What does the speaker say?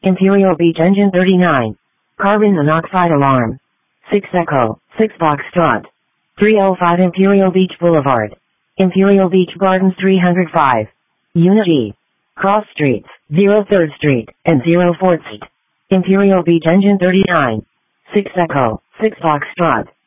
Imperial Beach Engine 39. Carbon monoxide alarm. 6 Echo, 6 Foxtrot. 305 Imperial Beach Boulevard. Imperial Beach Gardens 305. Unity. Cross Streets, 03rd Street, and 04th Street. Imperial Beach Engine 39. 6 Echo, 6 Foxtrot.